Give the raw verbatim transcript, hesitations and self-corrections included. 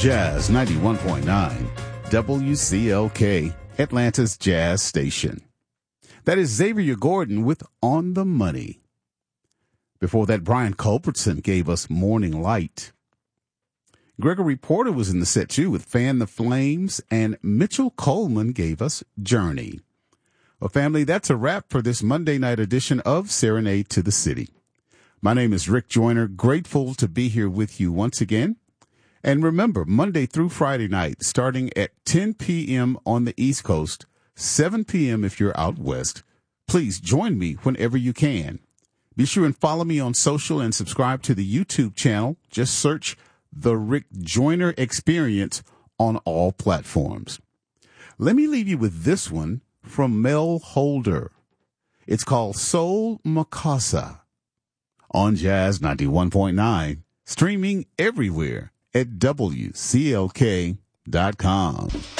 Jazz ninety-one point nine, W C L K, Atlanta's Jazz Station. That is Xavier Gordon with On the Money. Before that, Brian Culbertson gave us Morning Light. Gregory Porter was in the set too with Fan the Flames, and Mitchell Coleman gave us Journey. Well, family, that's a wrap for this Monday night edition of Serenade to the City. My name is Rick Joyner, grateful to be here with you once again. And remember, Monday through Friday night, starting at ten p.m. on the East Coast, seven p.m. if you're out west, please join me whenever you can. Be sure and follow me on social and subscribe to the YouTube channel. Just search The Rick Joyner Experience on all platforms. Let me leave you with this one from Mel Holder. It's called Soul Makasa on Jazz ninety-one point nine, streaming everywhere at W C L K dot com.